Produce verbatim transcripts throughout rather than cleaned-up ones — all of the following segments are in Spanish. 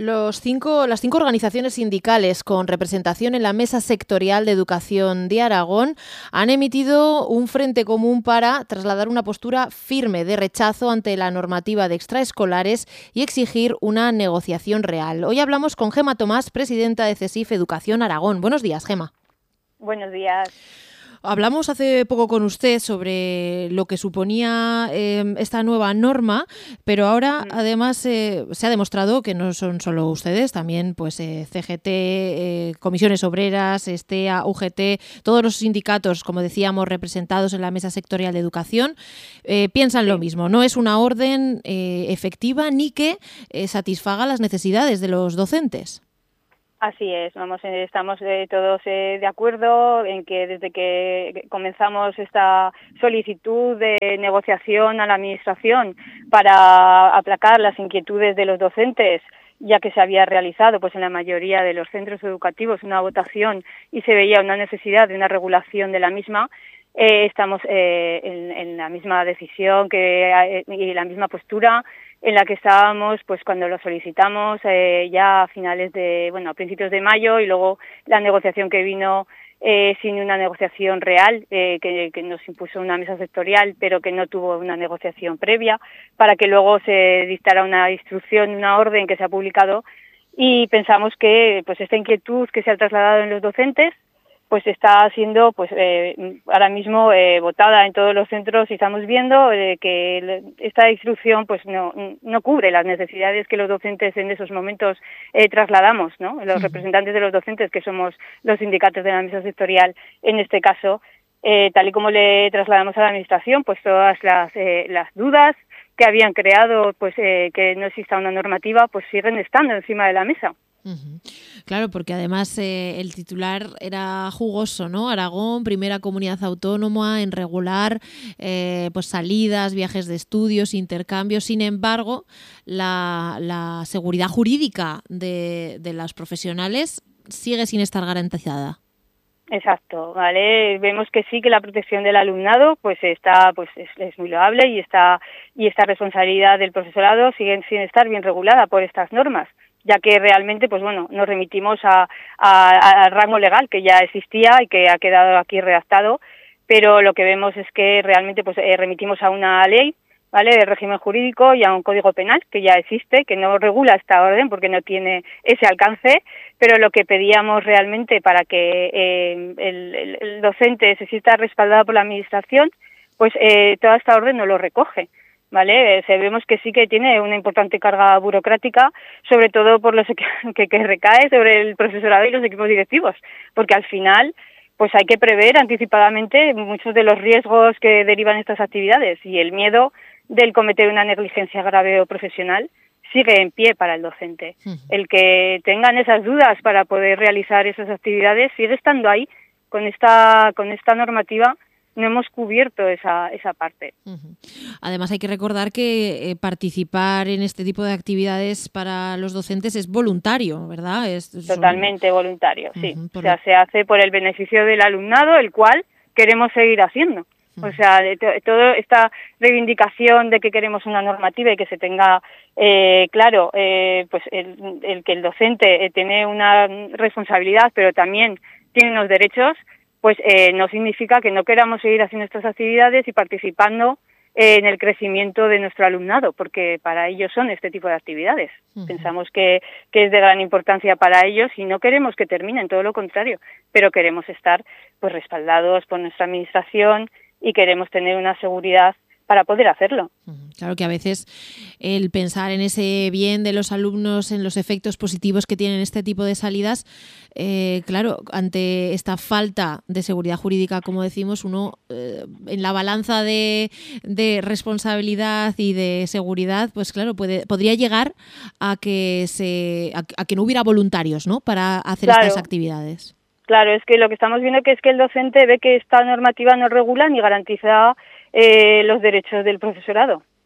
Los cinco, las cinco organizaciones sindicales con representación en la Mesa Sectorial de Educación de Aragón han emitido un frente común para trasladar una postura firme de rechazo ante la normativa de extraescolares y exigir una negociación real. Hoy hablamos con Gema Tomás, presidenta de CESIF Educación Aragón. Buenos días, Gema. Buenos días. Hablamos hace poco con usted sobre lo que suponía eh, esta nueva norma, pero ahora además eh, se ha demostrado que no son solo ustedes, también pues eh, C G T, eh, Comisiones Obreras, STEA, U G T, todos los sindicatos, como decíamos, representados en la Mesa Sectorial de Educación, eh, piensan lo mismo. No es una orden eh, efectiva ni que eh, satisfaga las necesidades de los docentes. Así es, vamos, estamos eh, todos eh, de acuerdo en que desde que comenzamos esta solicitud de negociación a la Administración para aplacar las inquietudes de los docentes, ya que se había realizado pues en la mayoría de los centros educativos una votación y se veía una necesidad de una regulación de la misma, eh, estamos eh, en, en la misma decisión que eh, y la misma postura en la que estábamos pues cuando lo solicitamos eh, ya a finales de, bueno, a principios de mayo, y luego la negociación que vino eh, sin una negociación real, eh, que, que nos impuso una mesa sectorial, pero que no tuvo una negociación previa, para que luego se dictara una instrucción, una orden que se ha publicado, y pensamos que pues esta inquietud que se ha trasladado en los docentes pues está siendo pues eh, ahora mismo eh, votada en todos los centros, y estamos viendo eh, que esta instrucción pues no no cubre las necesidades que los docentes en esos momentos eh, trasladamos, ¿no? Los sí. representantes de los docentes, que somos los sindicatos de la mesa sectorial, en este caso, eh, tal y como le trasladamos a la Administración, pues todas las eh, las dudas que habían creado pues eh, que no exista una normativa, pues siguen estando encima de la mesa. Uh-huh. Claro, porque además eh, el titular era jugoso, ¿no? Aragón, primera comunidad autónoma en regular eh, pues salidas, viajes de estudios, intercambios. Sin embargo, la, la seguridad jurídica de, de los profesionales sigue sin estar garantizada. Exacto, vale. Vemos que sí, que la protección del alumnado pues está pues es, es muy loable, y esta y esta responsabilidad del profesorado sigue sin estar bien regulada por estas normas, ya que realmente pues bueno nos remitimos a, a, al rango legal que ya existía y que ha quedado aquí redactado, pero lo que vemos es que realmente pues eh, remitimos a una ley, ¿vale?, de régimen jurídico, y a un código penal que ya existe, que no regula esta orden porque no tiene ese alcance, pero lo que pedíamos realmente para que eh, el, el, el docente se sienta respaldado por la Administración, pues eh, toda esta orden no lo recoge. Vale, eh, sabemos que sí que tiene una importante carga burocrática, sobre todo por los que, que, que recae sobre el profesorado y los equipos directivos, porque al final pues hay que prever anticipadamente muchos de los riesgos que derivan estas actividades, y el miedo del cometer una negligencia grave o profesional sigue en pie para el docente. Uh-huh. El que tengan esas dudas para poder realizar esas actividades sigue estando ahí. Con esta con esta normativa no hemos cubierto esa esa parte. Uh-huh. Además hay que recordar que eh, participar en este tipo de actividades para los docentes es voluntario, ¿verdad? Es, es Totalmente un... voluntario, sí. Uh-huh, o sea, el... se hace por el beneficio del alumnado, el cual queremos seguir haciendo. Uh-huh. O sea, de to- toda esta reivindicación de que queremos una normativa y que se tenga eh, claro, eh, pues el, el que el docente eh, tiene una responsabilidad, pero también tiene unos derechos, pues eh, no significa que no queramos seguir haciendo estas actividades y participando eh, en el crecimiento de nuestro alumnado, porque para ellos son este tipo de actividades. Uh-huh. Pensamos que, que es de gran importancia para ellos y no queremos que terminen, todo lo contrario, pero queremos estar pues respaldados por nuestra Administración y queremos tener una seguridad para poder hacerlo. Claro que a veces el pensar en ese bien de los alumnos, en los efectos positivos que tienen este tipo de salidas, eh, claro, ante esta falta de seguridad jurídica, como decimos, uno eh, en la balanza de, de responsabilidad y de seguridad, pues claro, puede, podría llegar a que se a, a que no hubiera voluntarios, ¿no?, para hacer claro. estas actividades. Claro, es que lo que estamos viendo que es que el docente ve que esta normativa no regula ni garantiza eh, los derechos del profesorado,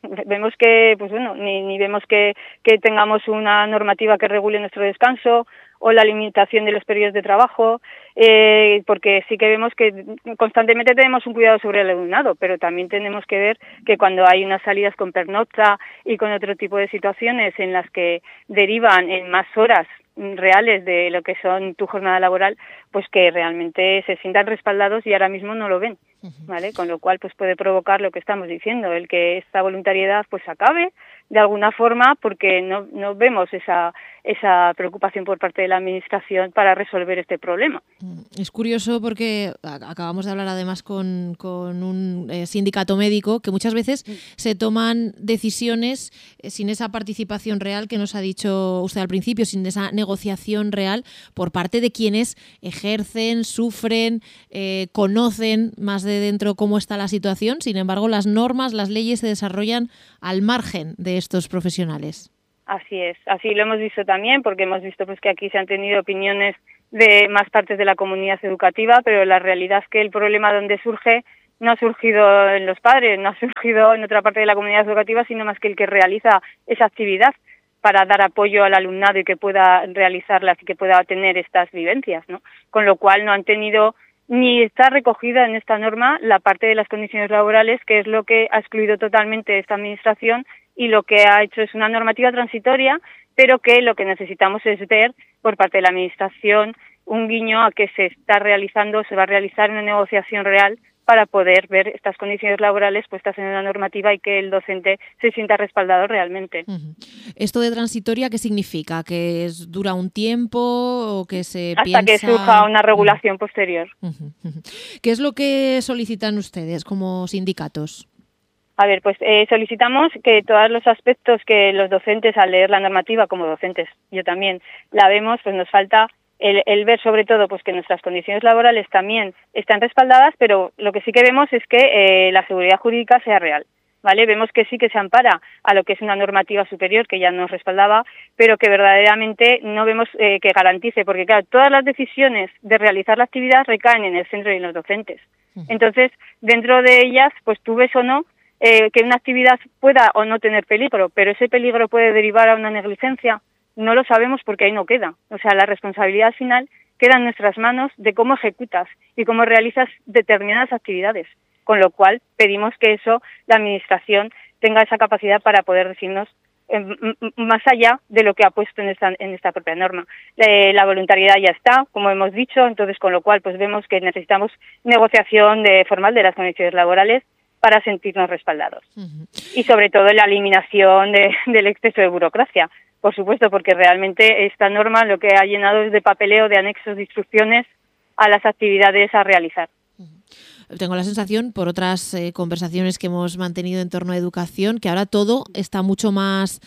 Vemos que, pues bueno, ni, ni vemos que, que tengamos una normativa que regule nuestro descanso o la limitación de los periodos de trabajo, eh, porque sí que vemos que constantemente tenemos un cuidado sobre el alumnado, pero también tenemos que ver que cuando hay unas salidas con pernocta y con otro tipo de situaciones en las que derivan en más horas reales de lo que son tu jornada laboral, pues que realmente se sientan respaldados y ahora mismo no lo ven, ¿vale? Con lo cual pues puede provocar lo que estamos diciendo, el que esta voluntariedad pues acabe de alguna forma porque no, no vemos esa, esa preocupación por parte de la administración para resolver este problema. Es curioso porque acabamos de hablar además con, con un eh, sindicato médico que muchas veces se toman decisiones eh, sin esa participación real que nos ha dicho usted al principio, sin esa negociación real por parte de quienes ejercen, sufren, eh, conocen más de dentro cómo está la situación. Sin embargo, las normas, las leyes se desarrollan al margen de estos profesionales. Así es, así lo hemos visto también, porque hemos visto pues que aquí se han tenido opiniones de más partes de la comunidad educativa, pero la realidad es que el problema donde surge no ha surgido en los padres, no ha surgido en otra parte de la comunidad educativa, sino más que el que realiza esa actividad para dar apoyo al alumnado y que pueda realizarlas y que pueda tener estas vivencias, ¿no? Con lo cual no han tenido ni está recogida en esta norma la parte de las condiciones laborales, que es lo que ha excluido totalmente esta administración y lo que ha hecho es una normativa transitoria, pero que lo que necesitamos es ver por parte de la administración un guiño a que se está realizando, se va a realizar una negociación real para poder ver estas condiciones laborales puestas en una normativa y que el docente se sienta respaldado realmente. Uh-huh. ¿Esto de transitoria qué significa? ¿Que es, dura un tiempo o que se Hasta piensa...? que surja una regulación uh-huh. posterior. Uh-huh. Uh-huh. ¿Qué es lo que solicitan ustedes como sindicatos? A ver, pues eh, solicitamos que todos los aspectos que los docentes, al leer la normativa, como docentes, yo también la vemos, pues nos falta el, el ver sobre todo pues que nuestras condiciones laborales también están respaldadas, pero lo que sí que vemos es que eh, la seguridad jurídica sea real, ¿vale? Vemos que sí que se ampara a lo que es una normativa superior que ya nos respaldaba, pero que verdaderamente no vemos eh, que garantice, porque claro, todas las decisiones de realizar la actividad recaen en el centro y en los docentes. Entonces, dentro de ellas, pues tú ves o no Eh, que una actividad pueda o no tener peligro, pero ese peligro puede derivar a una negligencia, no lo sabemos porque ahí no queda. O sea, la responsabilidad al final queda en nuestras manos de cómo ejecutas y cómo realizas determinadas actividades, con lo cual pedimos que eso, la administración tenga esa capacidad para poder decirnos eh, más allá de lo que ha puesto en esta, en esta propia norma. Eh, la voluntariedad ya está, como hemos dicho, entonces con lo cual pues vemos que necesitamos negociación de, formal de las condiciones laborales para sentirnos respaldados. Uh-huh. Y sobre todo la eliminación de, del exceso de burocracia, por supuesto, porque realmente esta norma lo que ha llenado es de papeleo, de anexos, de instrucciones a las actividades a realizar. Uh-huh. Tengo la sensación, por otras eh, conversaciones que hemos mantenido en torno a educación, que ahora todo está mucho más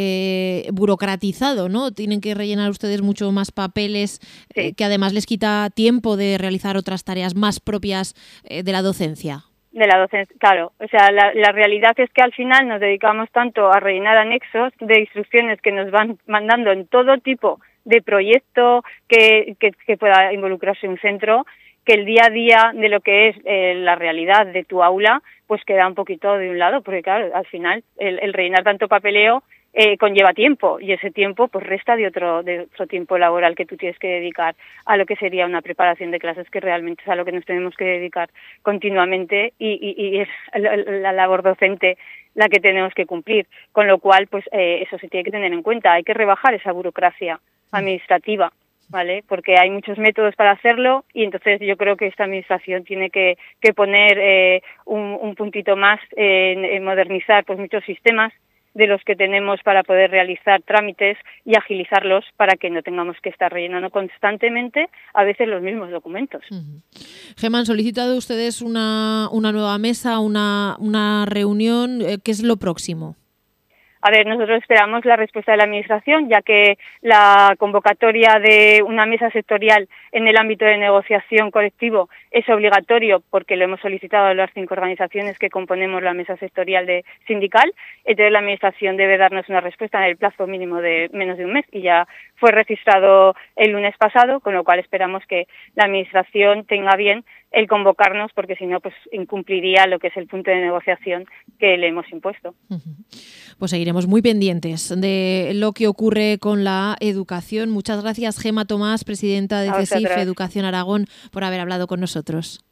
eh, burocratizado, ¿no? Tienen que rellenar ustedes mucho más papeles, sí. eh, que además les quita tiempo de realizar otras tareas más propias eh, de la docencia. De la docencia, claro. O sea, la, la realidad es que al final nos dedicamos tanto a rellenar anexos de instrucciones que nos van mandando en todo tipo de proyecto que, que, que pueda involucrarse un centro, que el día a día de lo que es eh, la realidad de tu aula, pues queda un poquito de un lado, porque claro, al final el, el rellenar tanto papeleo Eh, conlleva tiempo y ese tiempo pues resta de otro de otro tiempo laboral que tú tienes que dedicar a lo que sería una preparación de clases, que realmente es a lo que nos tenemos que dedicar continuamente y, y, y es la, la labor docente la que tenemos que cumplir, con lo cual pues eh, eso se tiene que tener en cuenta. Hay que rebajar esa burocracia administrativa, ¿vale? Porque hay muchos métodos para hacerlo y entonces yo creo que esta administración tiene que, que poner eh, un, un puntito más eh, en, en modernizar pues muchos sistemas de los que tenemos para poder realizar trámites y agilizarlos para que no tengamos que estar rellenando constantemente a veces los mismos documentos. Uh-huh. Gemma, ¿han solicitado ustedes una, una nueva mesa, una, una reunión? ¿Qué es lo próximo? A ver, nosotros esperamos la respuesta de la Administración, ya que la convocatoria de una mesa sectorial en el ámbito de negociación colectivo es obligatorio porque lo hemos solicitado a las cinco organizaciones que componemos la mesa sectorial de sindical. Entonces la Administración debe darnos una respuesta en el plazo mínimo de menos de un mes y ya fue registrado el lunes pasado, con lo cual esperamos que la Administración tenga bien el convocarnos, porque si no, pues incumpliría lo que es el punto de negociación que le hemos impuesto. Pues seguiremos muy pendientes de lo que ocurre con la educación. Muchas gracias, Gemma Tomás, presidenta de CESIF Educación Aragón, por haber hablado con nosotros.